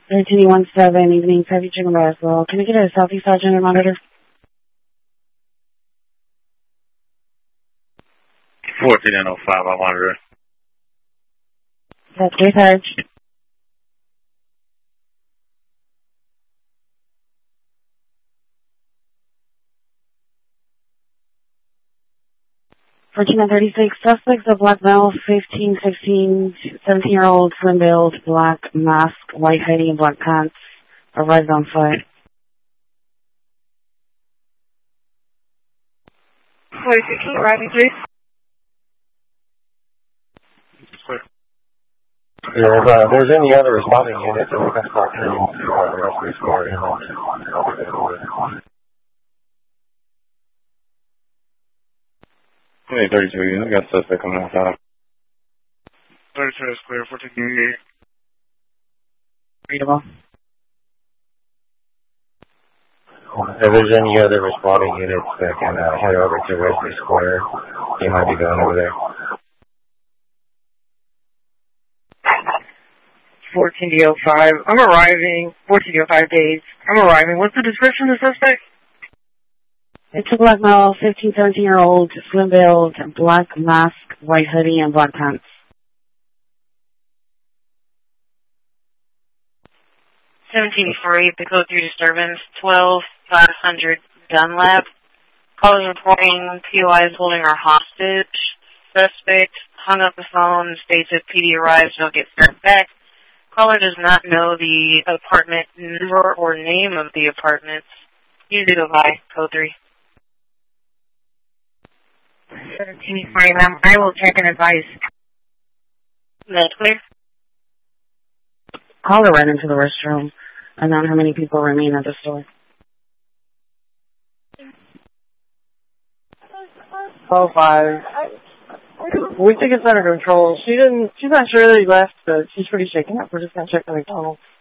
1317, evening, Heavy Chicken Basketball. Can I get a Southeast Sergeant monitor? 1405, I monitor. That's great, Sarge. Suspects of black male, 15, 16, 17-year-old, slim-build, black mask, white hoodie, and black pants, arrived on site. Wait, keep arriving, please. Yeah, if there's any other responding units, we're going to start turning the rest of the score. Hey, 32, I got suspect coming outside. 32 is clear, 1488. Readable. If there's any other responding units that can head over to Wesley Square, you might be going over there. 1405. I'm arriving. 1405 days. I'm arriving. What's the description of the suspect? It's a black male, 15, 17-year-old, slim-build, black mask, white hoodie, and black pants. 1748, the code 3 disturbance, 12500 Dunlap. Caller reporting POI is holding her hostage. Suspect hung up the phone, states if PD arrives, she'll get sent back. Caller does not know the apartment number or name of the apartments. Usually go by code 3. 1740, ma'am. I will check and advise. That's clear. Caller ran into the restroom. Unknown how many people remain at the store. 5. We think it's under control. She's not sure that he left, but she's pretty shaken up. We're just gonna check the McDonald's.